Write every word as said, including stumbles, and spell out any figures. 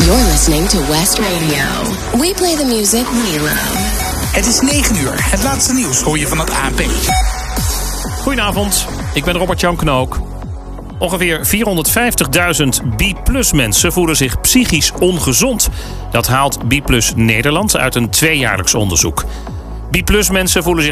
You're listening to West Radio. We play the music we love. Het is negen uur. Het laatste nieuws hoor je van het A N P. Goedenavond, ik ben Robert-Jan Knook. Ongeveer vierhonderdvijftigduizend B plus mensen voelen zich psychisch ongezond. Dat haalt B plus Nederland uit een tweejaarlijks onderzoek. B plus mensen voelen zich